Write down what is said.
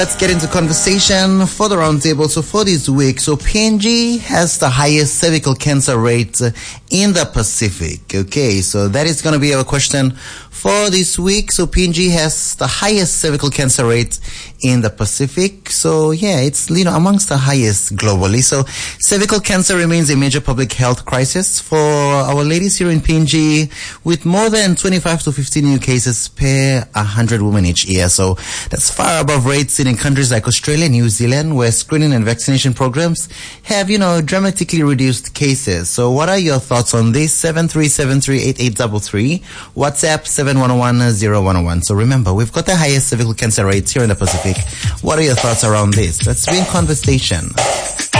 Let's get into conversation for the roundtable. So for this week, so PNG has the highest cervical cancer rate in the Pacific. Okay, so that is going to be our question for this week. So PNG has the highest cervical cancer rate in the Pacific. So yeah, it's, amongst the highest globally. So cervical cancer remains a major public health crisis for our ladies here in PNG, with more than 25 to 50 new cases per 100 women each year. So that's far above rates in countries like Australia, New Zealand, where screening and vaccination programs have, dramatically reduced cases. So what are your thoughts on this? 73738833, WhatsApp 7110101. So remember, we've got the highest cervical cancer rates here in the Pacific. What are your thoughts around this? Let's be in conversation.